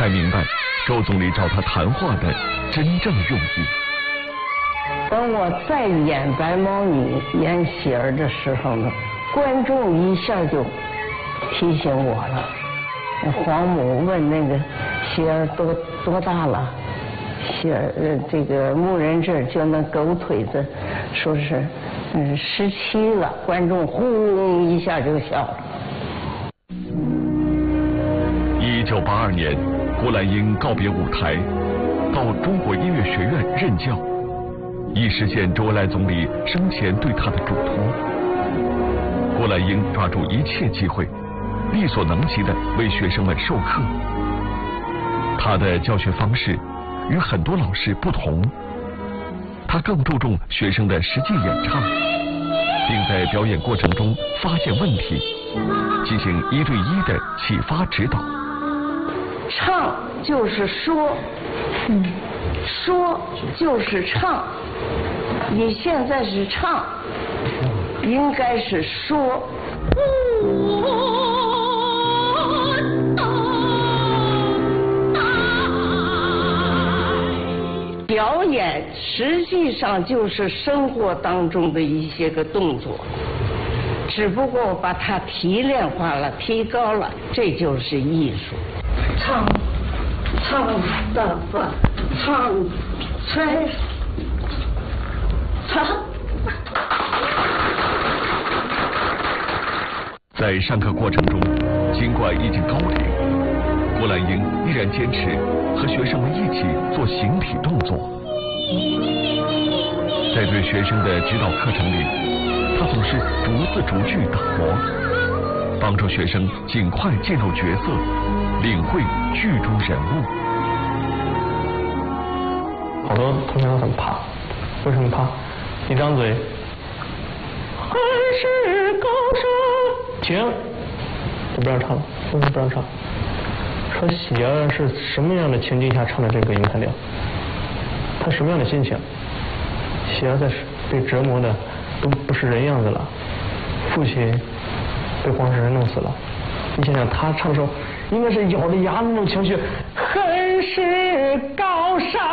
才明白周总理找他谈话的真正用意。 等我再演白毛女、演喜儿的时候呢，观众一下就提醒我了。黄母问那个喜儿多大了？喜儿这个牧人这儿就那狗腿子，说是17了，观众呼一下就笑了。 1982年，郭兰英告别舞台，到中国音乐学院任教，以实现周恩来总理生前对他的嘱托。郭兰英抓住一切机会，力所能及地为学生们授课。他的教学方式与很多老师不同，他更注重学生的实际演唱，并在表演过程中发现问题，进行1对1的启发指导。 唱就是说，说就是唱。你现在是唱，应该是说。表演实际上就是生活当中的一些个动作，只不过把它提炼化了、提高了，这就是艺术。唱的吧，唱吹唱。 在上课过程中，尽管已经高龄，郭兰英依然坚持和学生们一起做形体动作。在对学生的指导课程里，他总是逐字逐句打磨，帮助学生尽快进入角色，领会剧中人物。 好多同学都很怕，为什么怕？一张嘴，还是高山，停，就不让唱了。为什么不让唱？说喜儿是什么样的情境下唱的这个咏叹调？他什么样的心情？喜儿在被折磨的都不是人样子了，父亲被黄世仁弄死了。你想想，他唱的时候应该是咬着牙的那种情绪，恨是高山，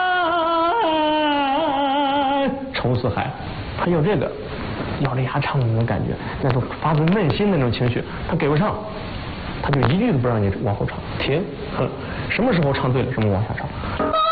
愁似海。他有这个咬着牙唱的那种感觉，那种发自内心的那种情绪，他给不上。他就一句都不让你往后唱，停，什么时候唱对了，什么往下唱。